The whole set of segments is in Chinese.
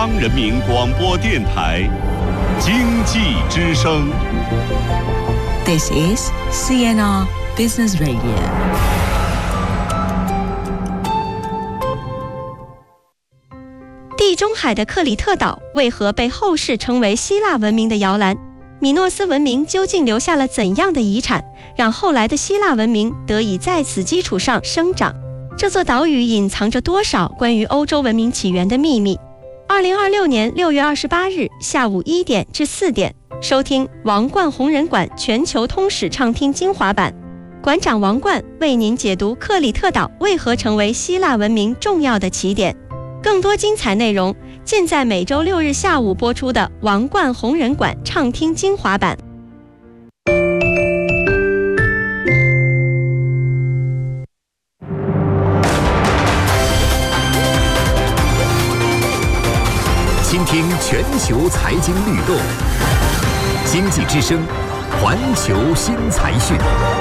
人民广播电台经济之声。 This is CNR Business Radio。 地中海的克里特岛为何被后世称为希腊文明的摇篮？米诺斯文明究竟留下了怎样的遗产，让后来的希腊文明得以在此基础上生长？这座岛屿隐藏着多少关于欧洲文明起源的秘密？2026年6月28日下午1点至4点，收听王冠红人馆全球通史畅听精华版，馆长王冠为您解读克里特岛为何成为希腊文明重要的起点。更多精彩内容尽在每周6日下午播出的王冠红人馆畅听精华版。 倾听全球财经律动，经济之声，环球新财讯。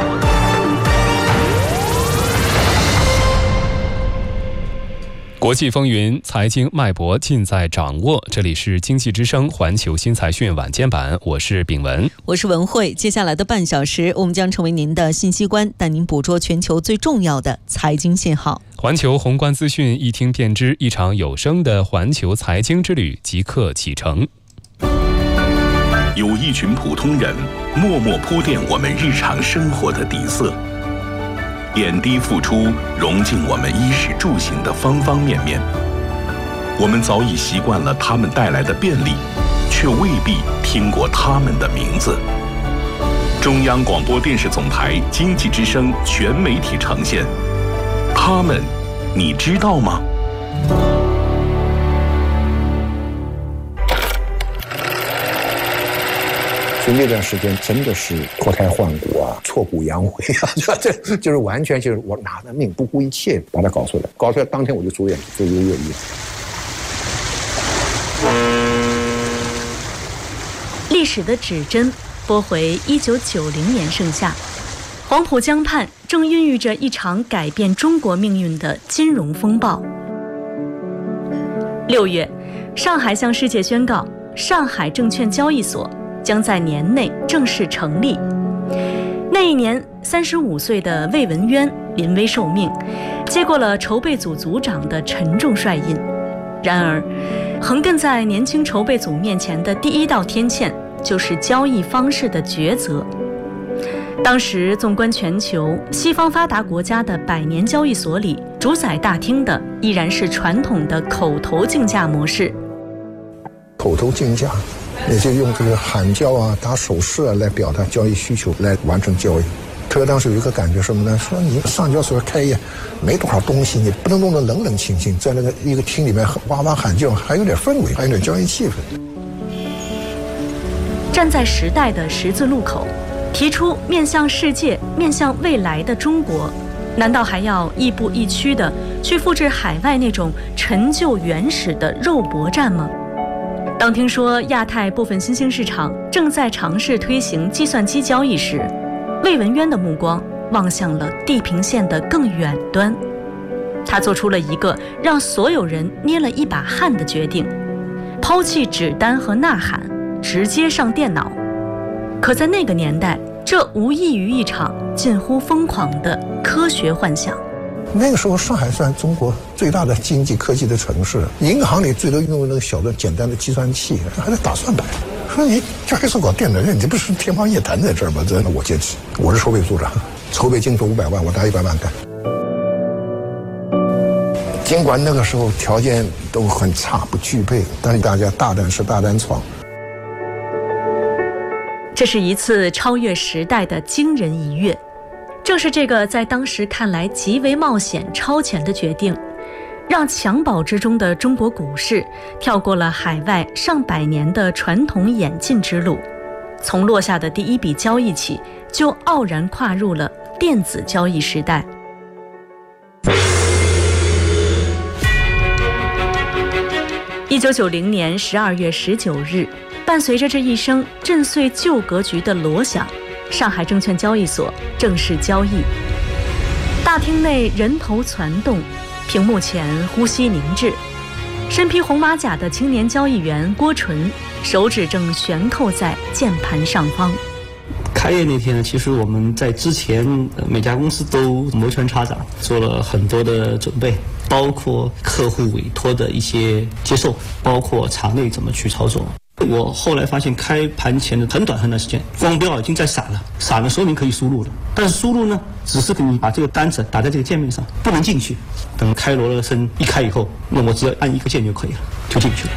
国际风云，财经脉搏尽在掌握。这里是经济之声环球新财讯晚间版，我是炳文， 我是文慧。接下来的半小时，我们将成为您的信息官，带您捕捉全球最重要的财经信号。 环球宏观资讯一听便知，一场有声的环球财经之旅即刻启程。 有一群普通人默默铺垫我们日常生活的底色，点滴付出，融进我们衣食住行的方方面面。我们早已习惯了他们带来的便利，却未必听过他们的名字。中央广播电视总台经济之声全媒体呈现，他们，你知道吗？ 所以那段时间真的是脱胎换骨啊，挫骨扬灰啊，这就是完全就是我拿着命不顾一切把它搞出来，搞出来当天我就住院做1个月医院。 历史的指针拨回1990年盛夏，黄浦江畔正孕育着一场改变中国命运的金融风暴。6月，上海向世界宣告，上海证券交易所将在年内正式成立。那一年，35岁的魏文渊临危受命，接过了筹备组组长的沉重帅印。然而，横亘在年轻筹备组面前的第一道天堑，就是交易方式的抉择。当时，纵观全球，西方发达国家的百年交易所里，主宰大厅的依然是传统的口头竞价模式。 口头竞价，也就用这个喊叫啊、打手势啊来表达交易需求，来完成交易。特别当时有一个感觉什么呢？说你上交所开业没多少东西，你不能弄得冷冷清清，在那个一个厅里面哇哇喊叫，还有点氛围，还有点交易气氛。 站在时代的十字路口，提出面向世界、面向未来的中国，难道还要亦步亦趋地去复制海外那种陈旧原始的肉搏战吗？当听说亚太部分新兴市场正在尝试推行计算机交易时，魏文渊的目光望向了地平线的更远端。他做出了一个让所有人捏了一把汗的决定，抛弃纸单和呐喊，直接上电脑。可在那个年代，这无异于一场近乎疯狂的科学幻想。 那个时候，上海算中国最大的经济科技的城市，银行里最多用那个小的简单的计算器，还得打算盘。说你这还是搞电脑，你这不是天方夜谭在这儿吗？这我坚持，我是筹备组长，筹备经费500万，我拿100万干。尽管那个时候条件都很差，不具备，但是大家大胆是大胆闯。 这是一次超越时代的惊人一跃，正是这个在当时看来极为冒险超前的决定，让襁褓之中的中国股市跳过了海外上百年的传统演进之路，从落下的第一笔交易起，就傲然跨入了电子交易时代。1990年12月19日，伴随着这一声震碎旧格局的锣响，上海证券交易所正式交易。大厅内人头攒动，屏幕前呼吸凝滞， 身披红马甲的青年交易员郭纯，手指正悬扣在键盘上方。 开业那天呢，其实我们在之前每家公司都摩拳擦掌，做了很多的准备，包括客户委托的一些接受，包括场内怎么去操作。我后来发现，开盘前的很短时间，光标已经在闪了，闪了说明可以输入了，但是输入呢，只是给你把这个单子打在这个界面上，不能进去。等开罗勒森一开以后，那我只要按一个键就可以了，就进去了。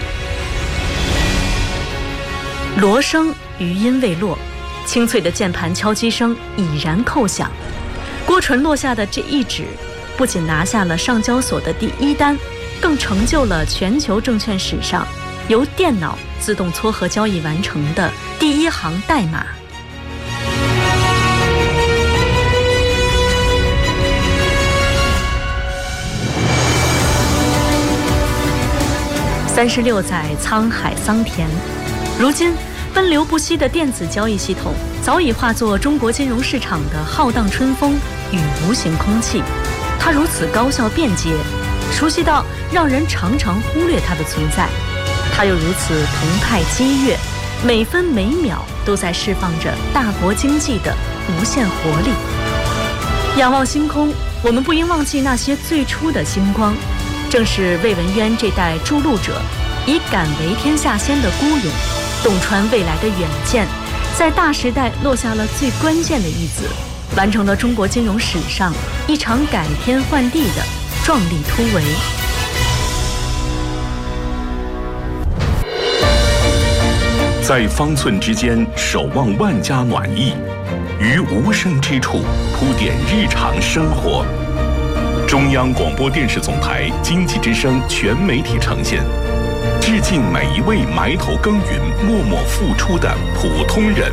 锣声余音未落，清脆的键盘敲击声已然扣响。郭纯落下的这一指，不仅拿下了上交所的第1单，更成就了全球证券史上由电脑自动撮合交易完成的第1行代码。36载沧海桑田，如今奔流不息的电子交易系统早已化作中国金融市场的浩荡春风与无形空气。它如此高效便捷，熟悉到让人常常忽略它的存在。它又如此澎湃激越，每分每秒都在释放着大国经济的无限活力。仰望星空，我们不应忘记那些最初的星光，正是魏文渊这代筑路者以敢为天下先的孤勇，洞穿未来的远见，在大时代落下了最关键的一子，完成了中国金融史上一场改天换地的壮丽突围。 在方寸之间守望万家暖意，于无声之处铺点日常生活。中央广播电视总台经济之声全媒体呈现，致敬每一位埋头耕耘、默默付出的普通人。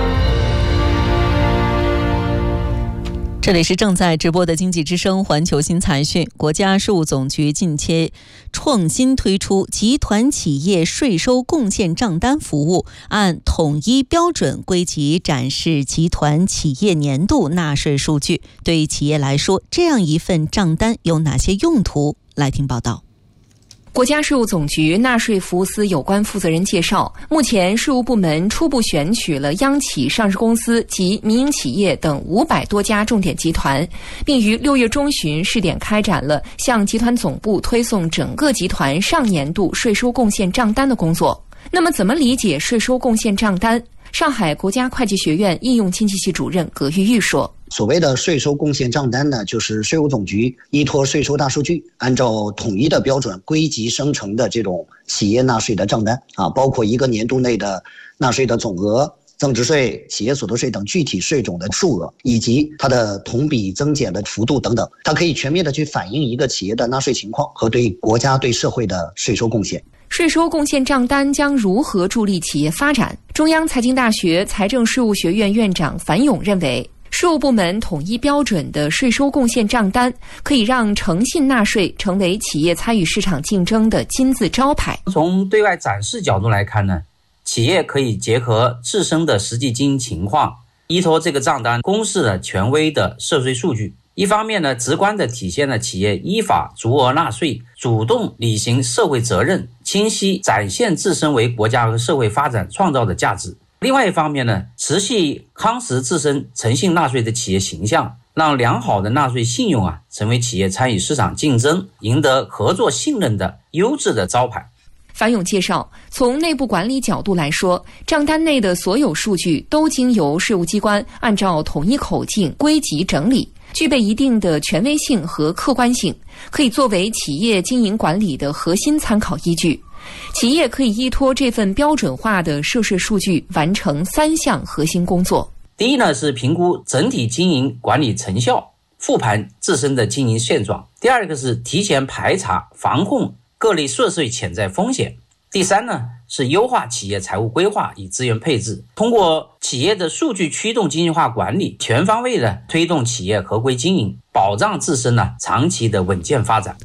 这里是正在直播的经济之声环球新财讯。国家税务总局近期创新推出集团企业税收贡献账单服务，按统一标准归集展示集团企业年度纳税数据。对于企业来说，这样一份账单有哪些用途？来听报道。 国家税务总局纳税服务司有关负责人介绍，目前税务部门初步选取了央企上市公司及民营企业等500多家重点集团，并于6月中旬试点开展了向集团总部推送整个集团上年度税收贡献账单的工作。那么怎么理解税收贡献账单？上海国家会计学院应用经济系主任葛玉玉说， 所谓的税收贡献账单呢，就是税务总局依托税收大数据，按照统一的标准归集生成的这种企业纳税的账单啊，包括一个年度内的纳税的总额、增值税、企业所得税等具体税种的数额，以及它的同比增减的幅度等等，它可以全面的去反映一个企业的纳税情况和对国家对社会的税收贡献。 税收贡献账单将如何助力企业发展？中央财经大学财政税务学院院长樊勇认为，税务部门统一标准的税收贡献账单可以让诚信纳税成为企业参与市场竞争的金字招牌。 从对外展示角度来看呢，企业可以结合自身的实际经营情况，依托这个账单公示了权威的涉税数据。一方面呢，直观地体现了企业依法足额纳税、主动履行社会责任，清晰展现自身为国家和社会发展创造的价值。另外一方面呢，持续夯实自身诚信纳税的企业形象，让良好的纳税信用成为企业参与市场竞争、赢得合作信任的优质的招牌。 樊勇介绍，从内部管理角度来说，账单内的所有数据都经由税务机关按照统一口径归集整理，具备一定的权威性和客观性，可以作为企业经营管理的核心参考依据。企业可以依托这份标准化的涉税数据完成3项核心工作。 第一呢，是评估整体经营管理成效，复盘自身的经营现状。第二个是提前排查防控各类涉税潜在风险。第三呢，是优化企业财务规划与资源配置，通过企业的数据驱动精细化管理，全方位的推动企业合规经营，保障自身长期的稳健发展。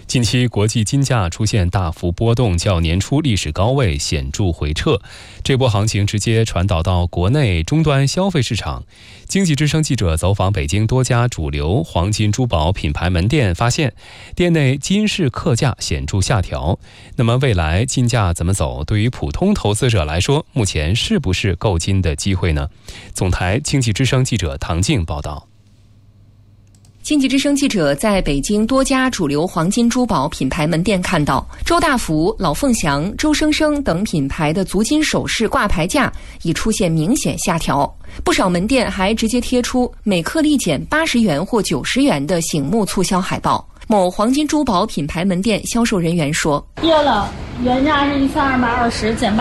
近期国际金价出现大幅波动，较年初历史高位显著回撤，这波行情直接传导到国内终端消费市场。经济之声记者走访北京多家主流黄金珠宝品牌门店，发现店内金饰客价显著下调。那么未来金价怎么走？对于普通投资者来说，目前是不是购金的机会呢？总台经济之声记者唐静报道。 经济之声记者在北京多家主流黄金珠宝品牌门店看到，周大福、老凤祥、周生生等品牌的足金首饰挂牌价已出现明显下调，不少门店还直接贴出每克立减80元或90元的醒目促销海报。某黄金珠宝品牌门店销售人员说：“ 跌了，原价是1220，减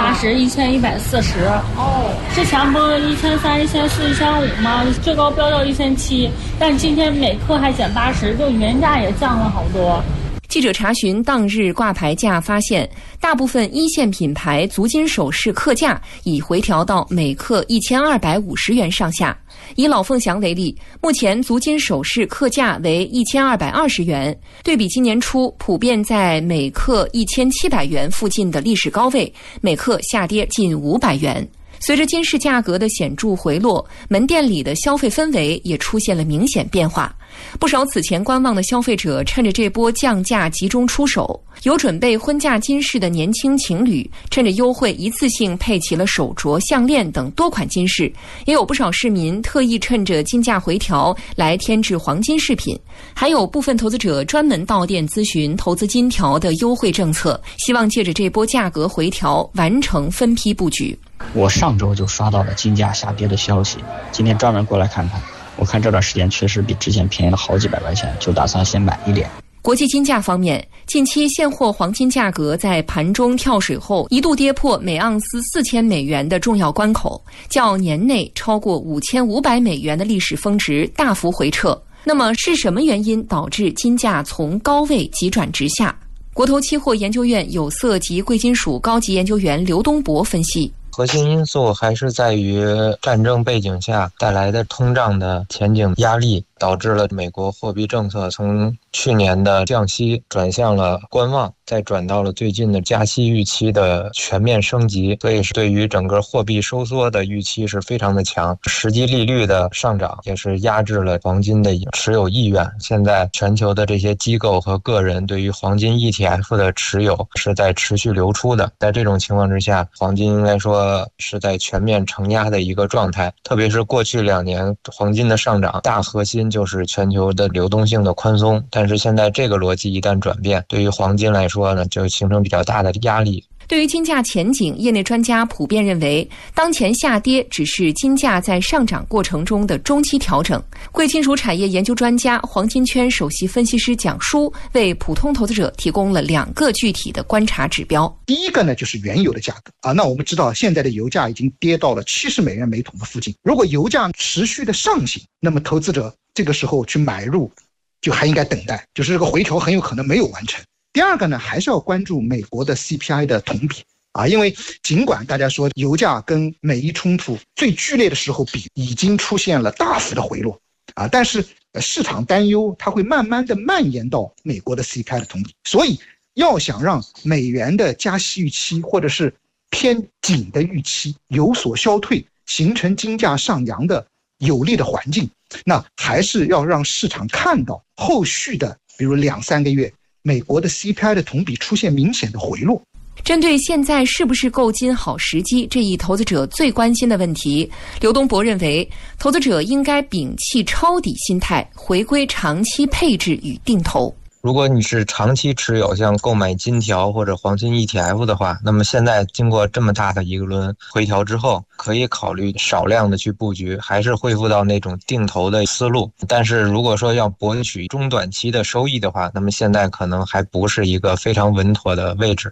80，1140。之前不1300、1400、1500吗？最高飙到1700，但今天每克还减80，就原价也降了好多。” 记者查询当日挂牌价，发现大部分一线品牌足金首饰客价已回调到每克1250元上下。以老凤祥为例，目前足金首饰客价为1220元，对比今年初普遍在每克1700元附近的历史高位，每克下跌近500元。随着金饰价格的显著回落，门店里的消费氛围也出现了明显变化。不少此前观望的消费者趁着这波降价集中出手，有准备婚嫁金饰的年轻情侣趁着优惠一次性配齐了手镯、项链等多款金饰，也有不少市民特意趁着金价回调来添置黄金饰品，还有部分投资者专门到店咨询投资金条的优惠政策，希望借着这波价格回调完成分批布局。 我上周就刷到了金价下跌的消息，今天专门过来看看。我看这段时间确实比之前便宜了好几百块钱，就打算先买一点。 国际金价方面，近期现货黄金价格在盘中跳水后，一度跌破每盎司4000美元的重要关口，较年内超过5500美元的历史峰值大幅回撤。那么是什么原因导致金价从高位急转直下？国投期货研究院有色及贵金属高级研究员刘东博分析， 核心因素还是在于战争背景下带来的通胀的前景压力，导致了美国货币政策从去年的降息转向了观望，再转到了最近的加息预期的全面升级，所以对于整个货币收缩的预期是非常的强。实际利率的上涨也是压制了黄金的持有意愿。现在全球的这些机构和个人对于黄金 ETF 的持有是在持续流出的，在这种情况之下，黄金应该说是在全面承压的一个状态。特别是过去2年黄金的上涨，大核心就是全球的流动性的宽松，但是现在这个逻辑一旦转变，对于黄金来说呢，就形成比较大的压力。 对于金价前景，业内专家普遍认为，当前下跌只是金价在上涨过程中的中期调整。贵金属产业研究专家、黄金圈首席分析师蒋舒为普通投资者提供了2个具体的观察指标。 第一个呢，就是原油的价格啊。那我们知道现在的油价已经跌到了70美元每桶的附近。如果油价持续的上行，那么投资者这个时候去买入，就还应该等待，就是这个回调很有可能没有完成。第二个呢，还是要关注美国的 CPI 的同比啊，因为尽管大家说油价跟美伊冲突最剧烈的时候比已经出现了大幅的回落啊，但是市场担忧它会慢慢的蔓延到美国的 CPI 的同比，所以要想让美元的加息预期或者是偏紧的预期有所消退，形成金价上扬的有利的环境，那还是要让市场看到后续的比如2-3个月美国的 CPI 的同比出现明显的回落。 针对现在是不是购金好时机这一投资者最关心的问题，刘东博认为，投资者应该摒弃抄底心态，回归长期配置与定投。 如果你是长期持有像购买金条或者黄金 ETF 的话，那么现在经过这么大的一个轮回调之后，可以考虑少量的去布局，还是恢复到那种定投的思路。但是如果说要博取中短期的收益的话，那么现在可能还不是一个非常稳妥的位置。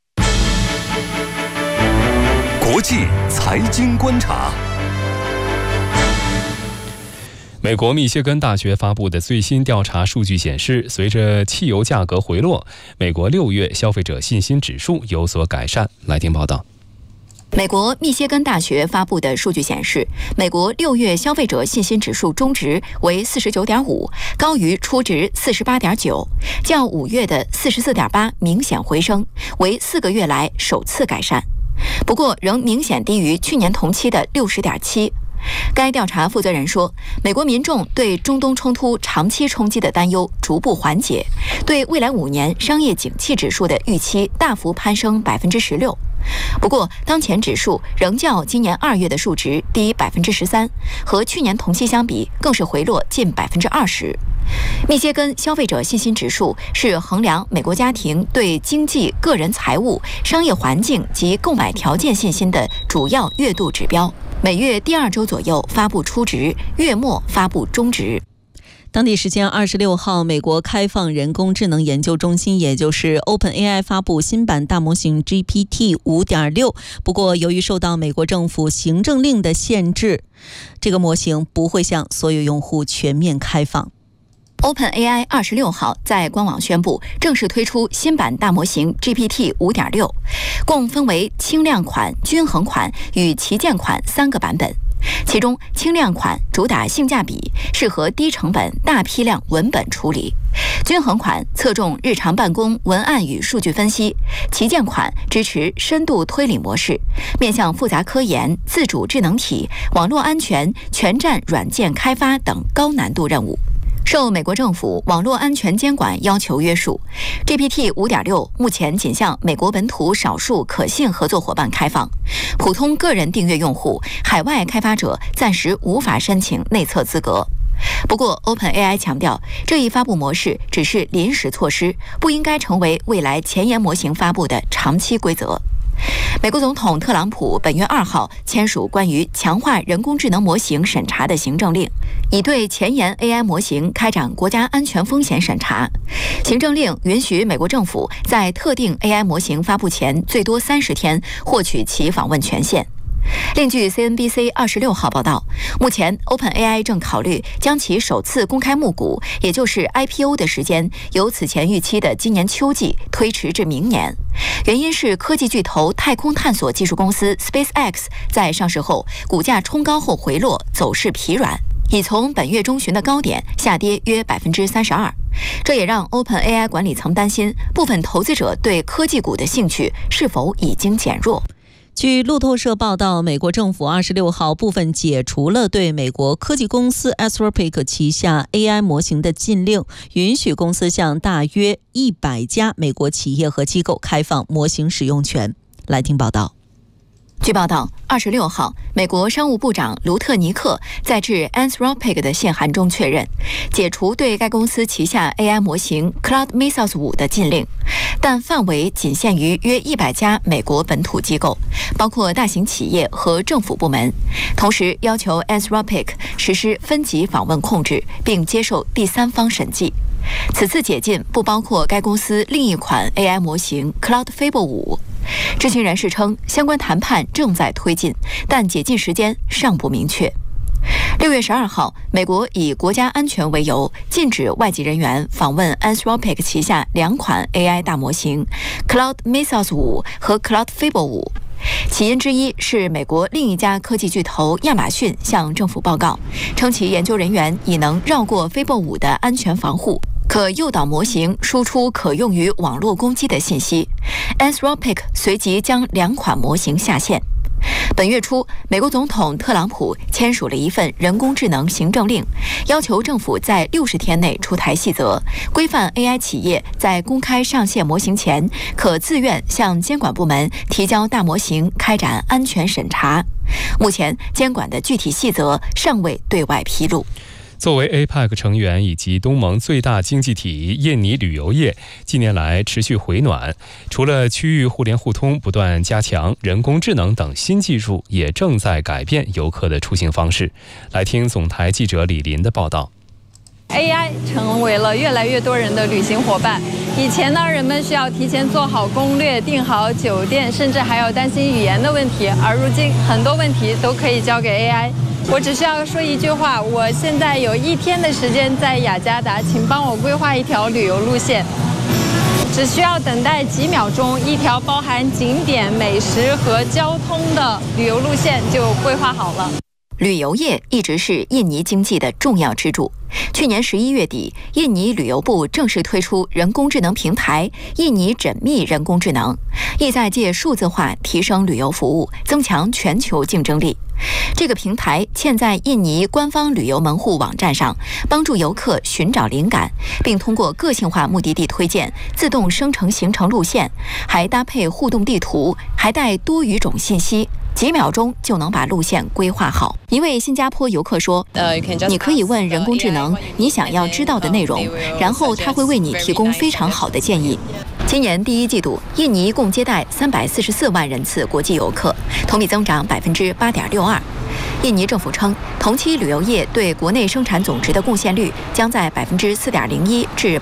国际财经观察。 美国密歇根大学发布的最新调查数据显示，随着汽油价格回落，美国6月消费者信心指数有所改善。来听报道。 美国密歇根大学发布的数据显示，美国6月消费者信心指数中值为 49.5， 高于初值 48.9， 较5月的 44.8 明显回升，为4个月来首次改善。不过，仍明显低于去年同期的 60.7。该调查负责人说，美国民众对中东冲突长期冲击的担忧逐步缓解，对未来5年商业景气指数的预期大幅攀升 16%。不过，当前指数仍较今年2月的数值低 13%， 和去年同期相比更是回落近 20%。密歇根消费者信心指数是衡量美国家庭对经济、个人财务、商业环境及购买条件信心的主要月度指标，每月第2周左右发布初值，月末发布终值。 当地时间26号，美国开放人工智能研究中心，也就是 OpenAI 发布新版大模型 GPT 5.6。不过，由于受到美国政府行政令的限制，这个模型不会向所有用户全面开放。 OpenAI 26号在官网宣布正式推出新版大模型 GPT 5.6， 共分为轻量款、均衡款与旗舰款3个版本。其中轻量款主打性价比，适合低成本大批量文本处理；均衡款侧重日常办公、文案与数据分析；旗舰款支持深度推理模式，面向复杂科研、自主智能体、网络安全、全站软件开发等高难度任务。受美国政府网络安全监管要求约束， GPT 5.6 目前仅向美国本土少数可信合作伙伴开放，普通个人订阅用户、海外开发者暂时无法申请内测资格。不过 OpenAI 强调，这一发布模式只是临时措施，不应该成为未来前沿模型发布的长期规则。美国总统特朗普本月2号签署关于强化人工智能模型审查的行政令，以对前沿 AI 模型开展国家安全风险审查。行政令允许美国政府在特定 AI 模型发布前最多30天获取其访问权限。另据 CNBC 26号报道，目前 OpenAI 正考虑将其首次公开募股，也就是 IPO 的时间，由此前预期的今年秋季推迟至明年。原因是科技巨头太空探索技术公司 SpaceX 在上市后股价冲高后回落，走势疲软，已从本月中旬的高点下跌约 32%。这也让 OpenAI 管理层担心，部分投资者对科技股的兴趣是否已经减弱。 据路透社报道，美国政府26号部分解除了对美国科技公司 Anthropic 旗下 AI 模型的禁令，允许公司向大约100家美国企业和机构开放模型使用权。来听报道。 据报道，26号，美国商务部长卢特尼克在致 Anthropic 的信函中确认，解除对该公司旗下 AI 模型 Claude Mythos 5的禁令，但范围仅限于约100家美国本土机构，包括大型企业和政府部门。同时要求 Anthropic 实施分级访问控制，并接受第三方审计。此次解禁不包括该公司另一款 AI 模型 Claude Fable 5。知情人士称，相关谈判正在推进，但解禁时间尚不明确。6月12号，美国以国家安全为由，禁止外籍人员访问 Anthropic 旗下2款 AI 大模型 Claude Mythos 5和 Claude Fable 5。起因之一是美国另一家科技巨头亚马逊向政府报告，称其研究人员已能绕过 Fable 5的安全防护，可诱导模型输出可用于网络攻击的信息。Anthropic 随即将2款模型下线。本月初，美国总统特朗普签署了一份人工智能行政令，要求政府在60天内出台细则，规范 AI 企业在公开上线模型前，可自愿向监管部门提交大模型开展安全审查。目前，监管的具体细则尚未对外披露。 作为 APEC 成员以及东盟最大经济体，印尼旅游业近年来持续回暖。除了区域互联互通不断加强，人工智能等新技术也正在改变游客的出行方式。来听总台记者李林的报道。 AI 成为了越来越多人的旅行伙伴。以前呢，人们需要提前做好攻略、订好酒店，甚至还要担心语言的问题。而如今，很多问题都可以交给 AI。我只需要说一句话：我现在有1天的时间在雅加达，请帮我规划一条旅游路线。 只需要等待几秒钟，一条包含景点、美食和交通的旅游路线就规划好了。 旅游业一直是印尼经济的重要支柱。去年11月底，印尼旅游部正式推出人工智能平台印尼缜密人工智能，意在借数字化提升旅游服务，增强全球竞争力。这个平台嵌在印尼官方旅游门户网站上，帮助游客寻找灵感，并通过个性化目的地推荐自动生成行程路线，还搭配互动地图，还带多语种信息。几秒钟就能把路线规划好。一位新加坡游客说，你可以问人工智能你想要知道的内容，然后它会为你提供非常好的建议。今年第一季度，印尼共接待344万人次国际游客，同比增长8.62%。印尼政府称，同期旅游业对国内生产总值的贡献率将在4.01%至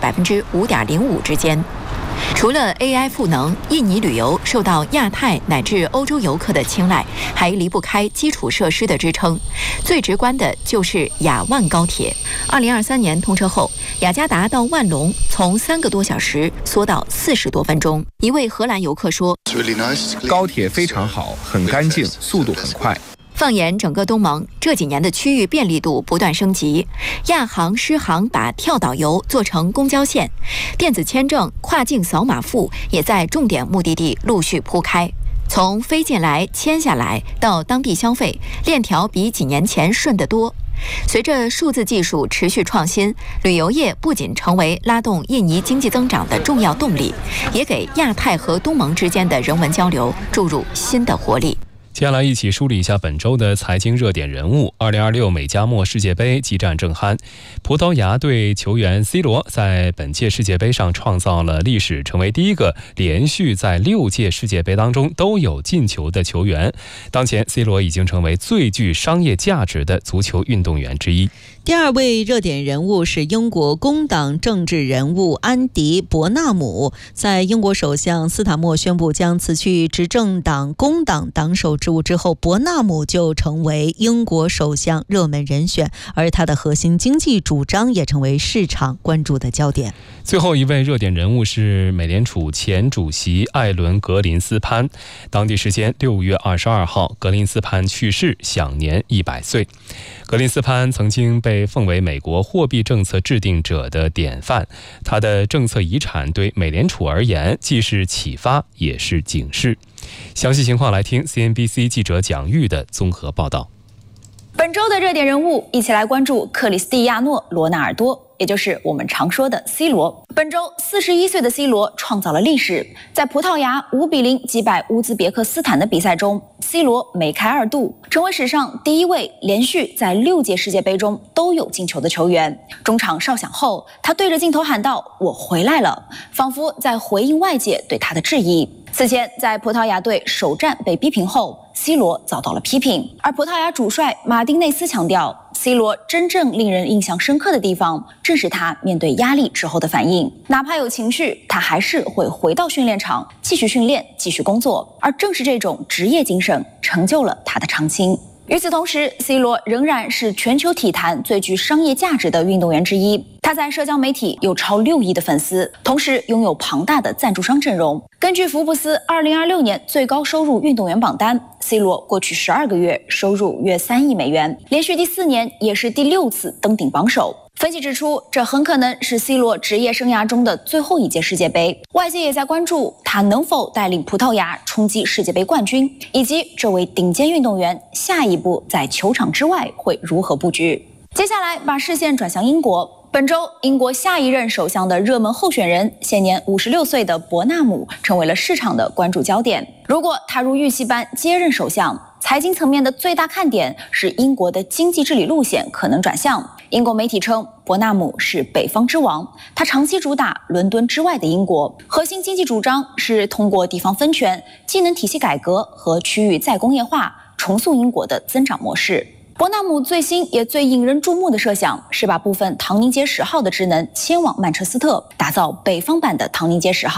5.05%之间。除了 AI 赋能，印尼旅游受到亚太乃至欧洲游客的青睐，还离不开基础设施的支撑。最直观的就是雅万高铁。2023年通车后，雅加达到万隆从3个多小时缩到40多分钟。一位荷兰游客说：“ 高铁非常好，很干净，速度很快。” 放眼整个东盟，这几年的区域便利度不断升级，亚航、狮航把跳岛游做成公交线，电子签证、跨境扫码付也在重点目的地陆续铺开。从飞进来、签下来到当地消费，链条比几年前顺得多。随着数字技术持续创新，旅游业不仅成为拉动印尼经济增长的重要动力，也给亚太和东盟之间的人文交流注入新的活力。 接下来一起梳理一下本周的财经热点人物。2026美加墨世界杯激战正酣，葡萄牙队球员 C 罗在本届世界杯上创造了历史，成为第一个连续在6届世界杯当中都有进球的球员。当前 C 罗已经成为最具商业价值的足球运动员之一。 第二位热点人物是英国工党政治人物安迪·伯纳姆。在英国首相斯塔默宣布将辞去执政党工党党首职务之后，伯纳姆就成为英国首相热门人选，而他的核心经济主张也成为市场关注的焦点。 最后一位热点人物是美联储前主席艾伦·格林斯潘。当地时间6月22号，格林斯潘去世，享年100岁。格林斯潘曾经被奉为美国货币政策制定者的典范，他的政策遗产对美联储而言既是启发也是警示。详细情况来听 CNBC 记者蒋玉的综合报道。 本周的热点人物，一起来关注克里斯蒂亚诺·罗纳尔多，也就是我们常说的 C 罗。本周41岁的 C 罗创造了历史，在葡萄牙5-0击败乌兹别克斯坦的比赛中， C 罗梅开2度，成为史上第一位连续在6届世界杯中都有进球的球员。中场哨响后，他对着镜头喊道：“我回来了”，仿佛在回应外界对他的质疑。此前在葡萄牙队首战被逼平后， C 罗遭到了批评，而葡萄牙主帅马丁内斯强调， C 罗真正令人印象深刻的地方正是他面对压力之后的反应，哪怕有情绪，他还是会回到训练场继续训练，继续工作，而正是这种职业精神成就了他的长青。与此同时， C 罗仍然是全球体坛最具商业价值的运动员之一。他在社交媒体有超6亿的粉丝，同时拥有庞大的赞助商阵容。根据福布斯2026年最高收入运动员榜单， C 罗过去12个月收入约3亿美元，连续第4年，也是第6次登顶榜首。分析指出，这很可能是 C 罗职业生涯中的最后一届世界杯。外界也在关注他能否带领葡萄牙冲击世界杯冠军，以及这位顶尖运动员下一步在球场之外会如何布局。接下来把视线转向英国。本周，英国下一任首相的热门候选人，现年56岁的伯纳姆成为了市场的关注焦点。如果他如预期般接任首相，财经层面的最大看点是英国的经济治理路线可能转向。英国媒体称，伯纳姆是北方之王，他长期主打伦敦之外的英国，核心经济主张是通过地方分权、技能体系改革和区域再工业化，重塑英国的增长模式。伯纳姆最新也最引人注目的设想是把部分唐宁街10号的职能迁往曼彻斯特，打造北方版的唐宁街10号。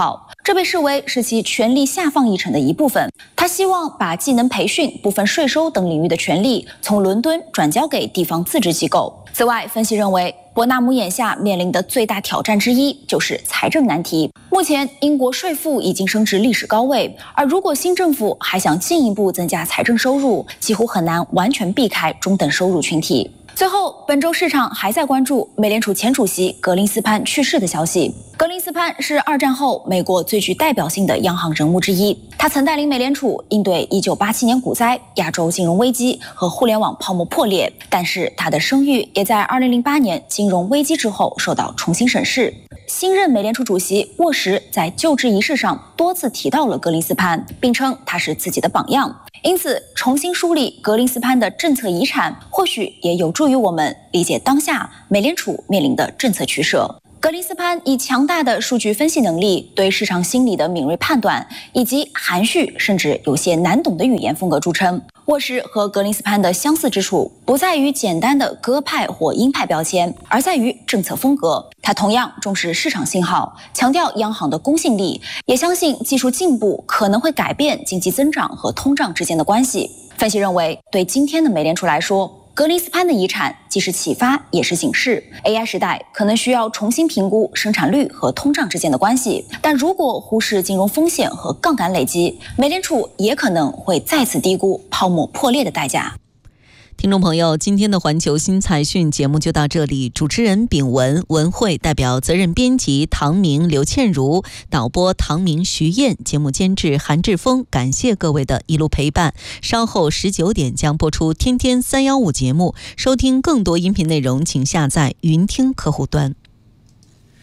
这被视为是其权力下放议程的一部分。他希望把技能培训、部分税收等领域的权力从伦敦转交给地方自治机构。此外，分析认为，伯纳姆眼下面临的最大挑战之一就是财政难题。目前，英国税负已经升至历史高位，而如果新政府还想进一步增加财政收入，几乎很难完全避开中等收入群体。最后，本周市场还在关注美联储前主席格林斯潘去世的消息。格林斯潘是二战后美国最具代表性的央行人物之一，他曾带领美联储应对1987年股灾、亚洲金融危机和互联网泡沫破裂，但是他的声誉也在2008年金融危机之后受到重新审视。新任美联储主席沃什在就职仪式上多次提到了格林斯潘，并称他是自己的榜样。因此，重新梳理格林斯潘的政策遗产，或许也有助于我们理解当下美联储面临的政策取舍。格林斯潘以强大的数据分析能力、对市场心理的敏锐判断，以及含蓄甚至有些难懂的语言风格著称。沃什和格林斯潘的相似之处不在于简单的鸽派或鹰派标签，而在于政策风格。他同样重视市场信号，强调央行的公信力，也相信技术进步可能会改变经济增长和通胀之间的关系。分析认为，对今天的美联储来说，格林斯潘的遗产既是启发也是警示。AI 时代可能需要重新评估生产率和通胀之间的关系，但如果忽视金融风险和杠杆累积，美联储也可能会再次低估泡沫破裂的代价。 听众朋友，今天的环球新财讯节目就到这里。主持人秉文、文慧，代表责任编辑唐明、刘倩茹，导播唐明、徐燕，节目监制韩志峰。感谢各位的一路陪伴。稍后19点将播出天天315节目，收听更多音频内容，请下载云听客户端。